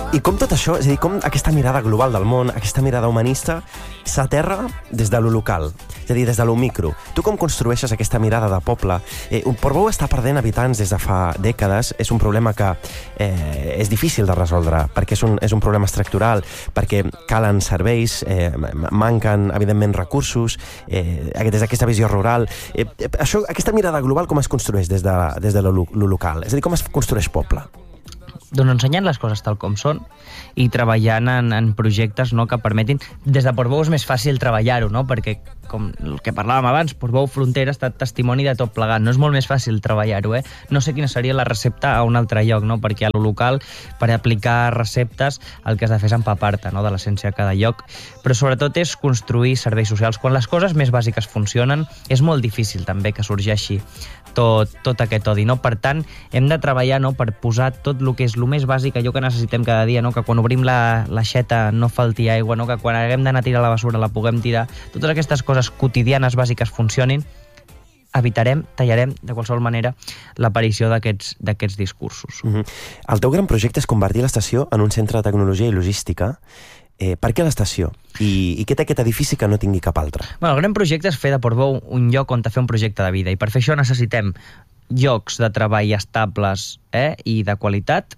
I com tot això, és a dir, com aquesta mirada global del món, aquesta mirada humanista, s'aterra des de lo local, és a dir, des de lo micro. Tu com construeixes aquesta mirada de poble? Portbou està perdent habitants des de fa dècades, és un problema que és difícil de resoldre, perquè és un problema estructural, perquè calen serveis, manquen, evidentment, recursos, des d'aquesta visió rural. Aquesta mirada global com es construeix des de lo local? És a dir, com es construeix poble? Doncs ensenyant les coses tal com són i treballant en projectes, no, que permetin... Des de Portbou és més fàcil treballar-ho, no? Perquè, com el que parlàvem abans, Portbou Frontera ha estat testimoni de tot plegat. No és molt més fàcil treballar-ho, eh? No sé quina seria la recepta a un altre lloc, no? Perquè a lo local, per aplicar receptes, el que has de fer és empapar-te, no?, de l'essència de cada lloc. Però sobretot és construir serveis socials. Quan les coses més bàsiques funcionen, és molt difícil també que sorgeixi tot aquest odi, no? Per tant, hem de treballar, no?, per posar tot el que és el més bàsic, allò que necessitem cada dia, no? Que quan obrim l'aixeta no falti aigua, no? Que quan haguem d'anar a tirar la basura la puguem tirar. Totes aquestes coses quotidianes bàsiques funcionin, evitarem, tallarem de qualsevol manera l'aparició d'aquests discursos. El teu gran projecte és convertir l'estació en un centre de tecnologia i logística. Per què l'estació? I què té aquest edifici que no tingui cap altre? Bueno, el gran projecte és fer de Portbou un lloc on fer un projecte de vida, i per fer això necessitem llocs de treball estables i de qualitat,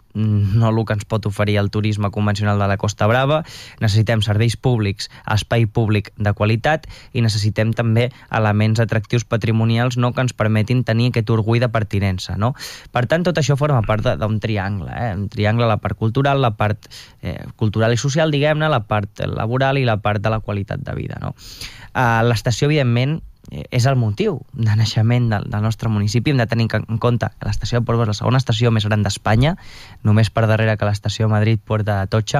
no el que ens pot oferir el turisme convencional de la Costa Brava. Necessitem serveis públics, espai públic de qualitat, i necessitem també elements atractius patrimonials, no?, que ens permetin tenir aquest orgull de pertinença, no? Per tant, tot això forma part d'un triangle, un triangle, la part cultural, la part cultural i social, diguem-ne, la part laboral i la part de la qualitat de vida, no? L'estació, evidentment, és el motiu de naixement del nostre municipi. Hem de tenir en compte que l'estació de Portbou és la segona estació més gran d'Espanya, només per darrere que l'estació Madrid-Puerta d'Atocha,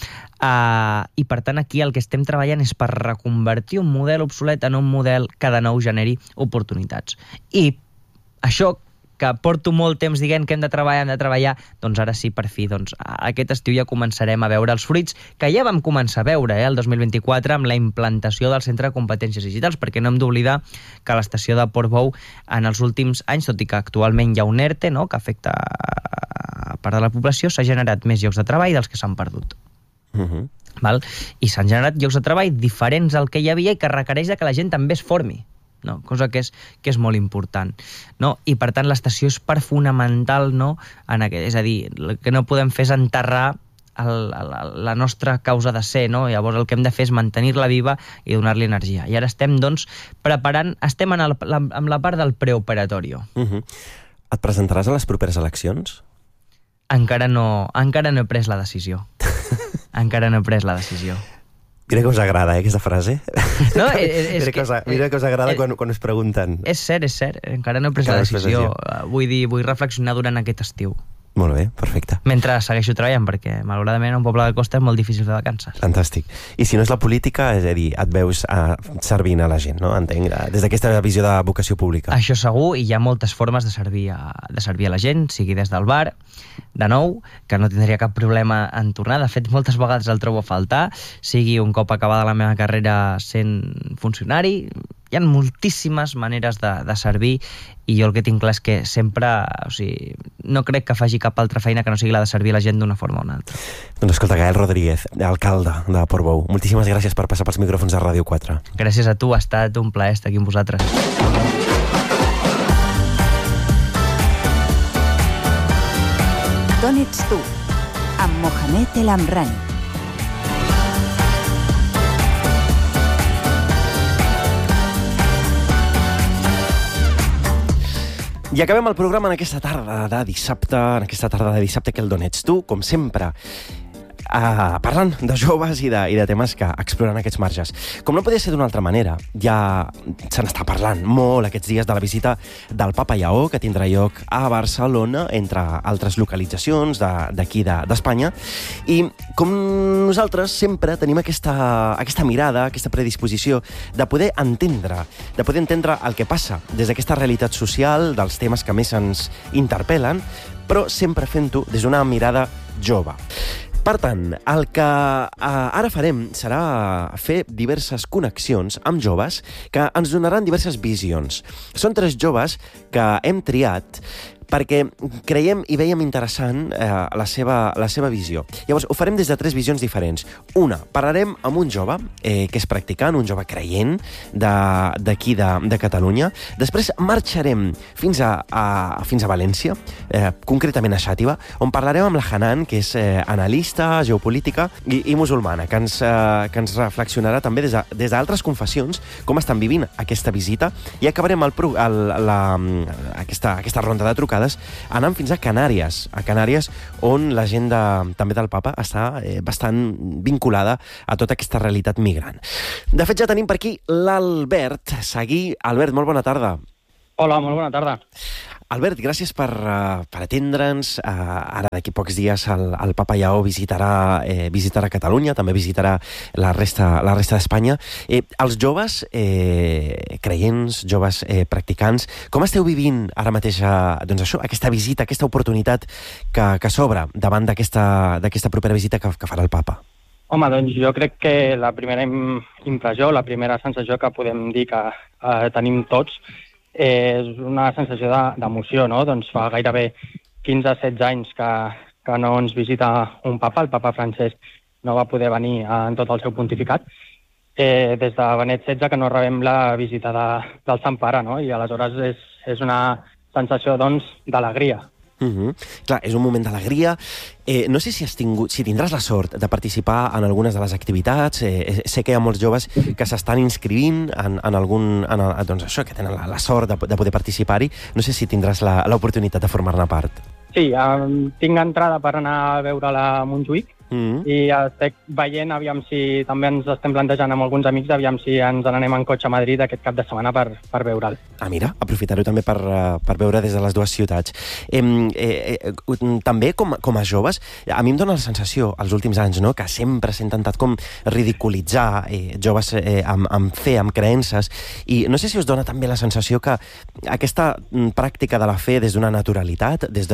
i per tant aquí el que estem treballant és per reconvertir un model obsolet en un model que de nou generi oportunitats. I això que porto molt temps dient que hem de treballar, doncs ara sí, per fi, doncs aquest estiu ja començarem a veure els fruits que ja vam començar a veure el 2024 amb la implantació del Centre de Competències Digitals, perquè no hem d'oblidar que l'estació de Portbou en els últims anys, tot i que actualment hi ha un ERTE, no?, que afecta a part de la població, s'ha generat més llocs de treball dels que s'han perdut. Val? I s'han generat llocs de treball diferents al que hi havia i que requereix que la gent també es formi, no? Cosa que és molt important, no? I per tant l'estació és part fonamental, no?, és a dir, el que no podem fer és enterrar la nostra causa de ser, no? Llavors el que hem de fer és mantenir-la viva i donar-li energia. I ara estem, doncs, preparant, estem amb la part del preoperatorio. Et presentaràs a les properes eleccions? Encara no he pres la decisió. Encara no he pres la decisió. Mira que us agrada, aquesta frase. No, mira que us agrada quan us pregunten. És cert, encara no he pres la decisió. Vull reflexionar durant aquest estiu. Molt bé, perfecte. Mentre segueixo treballant, perquè malauradament a un poble de costa és molt difícil fer vacances. Fantàstic. I si no és la política, és a dir, et veus servint a la gent, no? Entenc, des d'aquesta visió de vocació pública. Això segur, i hi ha moltes formes de servir a la gent, sigui des del bar, de nou, que no tindria cap problema en tornar. De fet, moltes vegades el trobo a faltar, sigui un cop acabada la meva carrera sent funcionari. Hi ha moltíssimes maneres de servir, i jo el que tinc clar és que sempre, o sigui, no crec que faci cap altra feina que no sigui la de servir la gent d'una forma o una altra. Doncs escolta, Gael Rodríguez, alcalde de Portbou, moltíssimes gràcies per passar pels micròfons de Ràdio 4. Gràcies a tu, ha estat un plaer estar aquí amb vosaltres. D'on ets tu? Amb Mohamed El Amrani. I acabem el programa en aquesta tarda de dissabte, que el d'on ets tu, com sempre, parlant de joves i de temes que exploren aquests marges. Com no podia ser d'una altra manera, ja se n'està parlant molt aquests dies de la visita del Papa Lleó, que tindrà lloc a Barcelona, entre altres localitzacions d'aquí d'Espanya. I com nosaltres sempre tenim aquesta mirada, aquesta predisposició de poder entendre el que passa des d'aquesta realitat social, dels temes que més ens interpel·len, però sempre fent-ho des d'una mirada jove. Per tant, el que ara farem serà fer diverses connexions amb joves que ens donaran diverses visions. Són 3 joves que hem triat perquè creiem i veiem interessant la seva visió. Llavors, ho farem des de 3 visions diferents. Una, parlarem amb un jove que és practicant, un jove creient d'aquí de Catalunya. Després marxarem fins a València, concretament a Xàtiva, on parlarem amb la Hanan, que és analista, geopolítica i musulmana, que ens reflexionarà també des d'altres confessions com estan vivint aquesta visita, i acabarem aquesta ronda de trucades anant fins a Canàries, on l'agenda també del papa està bastant vinculada a tota aquesta realitat migrant. De fet, ja tenim per aquí l'Albert Seguí. Albert, molt bona tarda. Hola, molt bona tarda. Albert, gràcies per atendre'ns. Ara d'aquí pocs dies el Papa Lleó visitarà Catalunya, també visitarà la resta d'Espanya. Els joves creients, joves practicants, com esteu vivint ara mateix aquesta visita, aquesta oportunitat que s'obre davant d'aquesta propera visita que farà el Papa? Home, doncs jo crec que la primera impressió, la primera sensació que podem dir que tenim tots és una sensació d'emoció, no? Doncs fa gairebé 15-16 anys que no ens visita un papa, el papa Francesc no va poder venir en tot el seu pontificat, des de Benet XVI que no rebem la visita del Sant Pare, no? I aleshores és una sensació, doncs, d'alegria. Clar, és un moment d'alegria. No sé si tindràs la sort de participar en algunes de les activitats. Sé que hi ha molts joves que s'estan inscrivint doncs això, que tenen la sort de poder participar-hi. No sé si tindràs l'oportunitat de formar-ne part. Sí, tinc entrada per anar a veure-la a Montjuïc, i estic veient, aviam si també ens estem plantejant amb alguns amics, aviam si ens n'anem en cotxe a Madrid aquest cap de setmana per veure'l. Mira, aprofitar-ho també per veure des de les dues ciutats. També, com a joves, a mi em dóna la sensació, els últims anys, no?, que sempre s'ha intentat com ridiculitzar joves amb fe, amb creences, i no sé si us dona també la sensació que aquesta pràctica de la fe des d'una naturalitat, des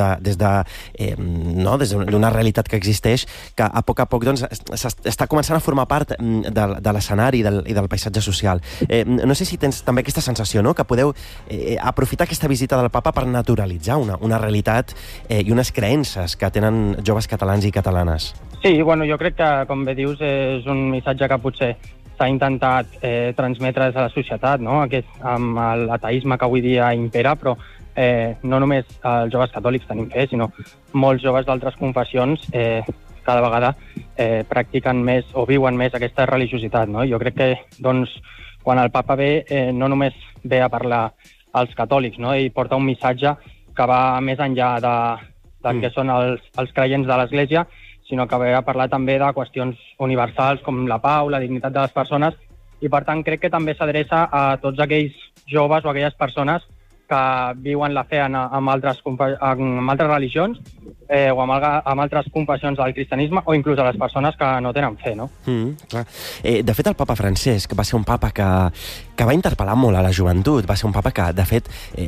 d'una realitat que existeix, que a poc doncs, està començant a formar part de l'escenari i del paisatge social. No sé si tens també aquesta sensació, no?, que podeu aprofitar aquesta visita del papa per naturalitzar una realitat i unes creences que tenen joves catalans i catalanes. Sí, bueno, jo crec que, com bé dius, és un missatge que potser s'ha intentat transmetre des de la societat, no?, amb l'ateisme que avui dia impera, però no només els joves catòlics tenim fe, sinó molts joves d'altres confessions cada vegada practiquen més o viuen més aquesta religiositat, no? Jo crec que, doncs, quan el papa ve, no només ve a parlar als catòlics, no?, i porta un missatge que va més enllà del que són els creients de l'Església, sinó que ve a parlar també de qüestions universals com la pau, la dignitat de les persones, i per tant crec que també s'adreça a tots aquells joves o aquelles persones que viuen la fe amb altres religions o amb altres confessions del cristianisme, o inclús a les persones que no tenen fe, no? Clar. De fet, el papa Francesc va ser un papa que va interpel·lar molt a la joventut. Va ser un papa que, de fet,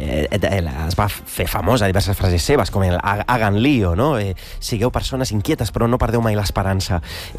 es va fer famós a diverses frases seves, com el hagan lío, no? Sigueu persones inquietes, però no perdeu mai l'esperança.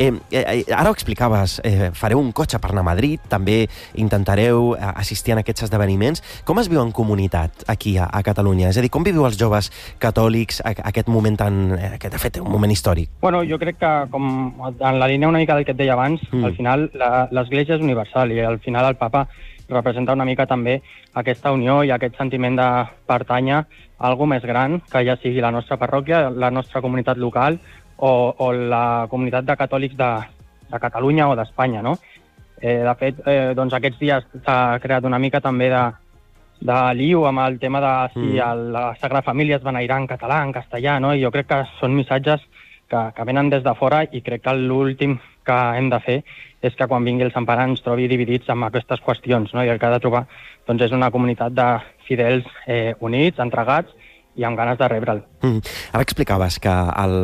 Ara ho explicaves, fareu un cotxe per anar a Madrid, també intentareu assistir a aquests esdeveniments. Com es viu en comunitat aquí a Catalunya? És a dir, com viviu els joves catòlics aquest moment que de fet un moment històric? Bueno, jo crec que, com en la línia una mica del que et deia abans, al final l'Església és universal i al final el papa representa una mica també aquesta unió i aquest sentiment de pertànyer a algo més gran, que ja sigui la nostra parròquia, la nostra comunitat local o la comunitat de catòlics de Catalunya o d'Espanya, no? De fet, doncs aquests dies s'ha creat una mica també de lío amb el tema de si la Sagrada Família es beneirà en català, en castellà, no? I jo crec que són missatges que venen des de fora, i crec que l'últim que hem de fer és que quan vingui el Sant Pare ens trobi dividits amb aquestes qüestions, no? I el que ha de trobar, doncs, és una comunitat de fidels units, entregats i amb ganes de rebre'l. Ara explicaves que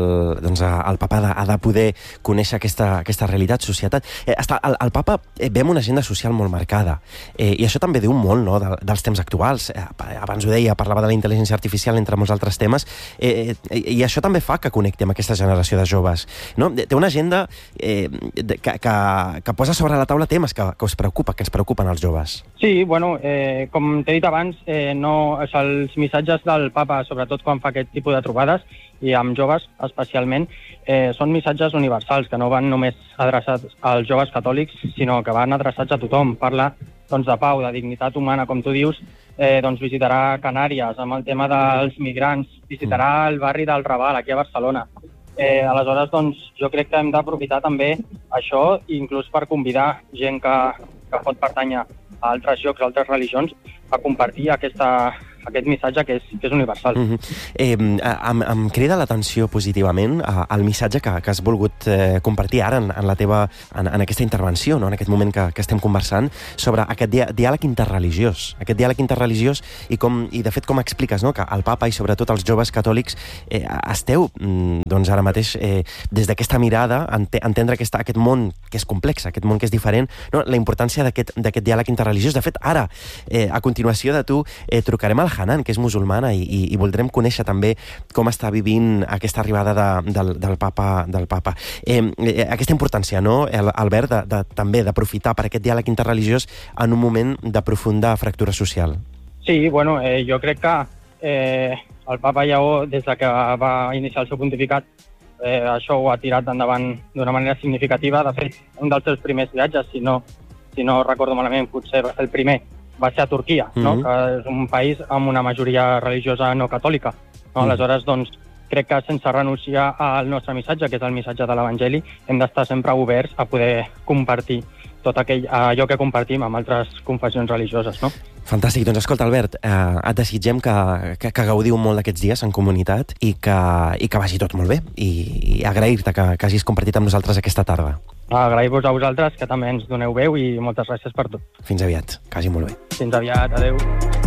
el papa ha de poder conèixer aquesta realitat, societat. El papa ve amb una agenda social molt marcada, i això també diu molt, no?, dels temps actuals. Abans ho deia, parlava de la intel·ligència artificial, entre molts altres temes, i això també fa que connecti amb aquesta generació de joves, no? Té una agenda que posa sobre la taula temes que us preocupa, que ens preocupen als joves. Sí, bueno, com t'he dit abans, els missatges del papa sobretot quan fa aquest tipus de trobades, i amb joves especialment, són missatges universals, que no van només adreçats als joves catòlics, sinó que van adreçats a tothom. Parla de pau, de dignitat humana, com tu dius, visitarà Canàries amb el tema dels migrants, visitarà el barri del Raval, aquí a Barcelona. Aleshores, jo crec que hem d'aprofitar també això, inclús per convidar gent que pot pertànyer a altres llocs, a altres religions, a compartir aquest missatge que és universal. Em crida l'atenció positivament el missatge que has volgut compartir ara en aquesta intervenció, no? En aquest moment que estem conversant, sobre aquest diàleg interreligiós. Aquest diàleg interreligiós i de fet com expliques, no? Que el papa i sobretot els joves catòlics esteu ara mateix des d'aquesta mirada entendre aquest món que és complex, aquest món que és diferent, no? La importància d'aquest diàleg interreligiós. De fet, ara, a continuació de tu, trucarem al Hanan, que és musulmana, i voldrem conèixer també com està vivint aquesta arribada del papa. Aquesta importància, no, Albert, també d'aprofitar per aquest diàleg interreligiós en un moment de profunda fractura social. Sí, jo crec que el papa Lleó, des que va iniciar el seu pontificat, això ho ha tirat endavant d'una manera significativa. De fet, un dels seus primers viatges, si no recordo malament, potser va ser el primer, va ser a Turquia, no? Que és un país amb una majoria religiosa no catòlica. No? Aleshores, crec que sense renunciar al nostre missatge, que és el missatge de l'Evangeli, hem d'estar sempre oberts a poder compartir tot allò que compartim amb altres confessions religioses, no? Fantàstic. Doncs escolta, Albert, et desitgem que gaudiu molt d'aquests dies en comunitat i que vagi tot molt bé. I agrair-te que hagis compartit amb nosaltres aquesta tarda. Agrair-vos a vosaltres, que també ens doneu veu, i moltes gràcies per tot. Fins aviat. Que vagi molt bé. Fins aviat. Adéu.